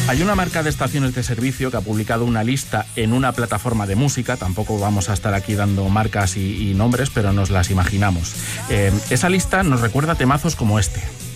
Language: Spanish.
Hay una marca de estaciones de servicio que ha publicado una lista en una plataforma de música, tampoco vamos a estar aquí dando marcas y nombres, pero nos las imaginamos. Esa lista nos recuerda temazos como este.